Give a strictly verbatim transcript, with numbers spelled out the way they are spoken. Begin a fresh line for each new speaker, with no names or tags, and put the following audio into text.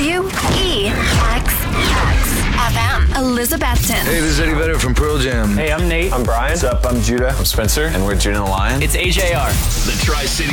W E X X F M. Elizabethton.
Hey, this is Eddie Vedder from Pearl Jam.
Hey, I'm Nate.
I'm Brian.
What's up? I'm Judah.
I'm Spencer, and we're Judah and the Lion.
It's A J R.
The Tri-City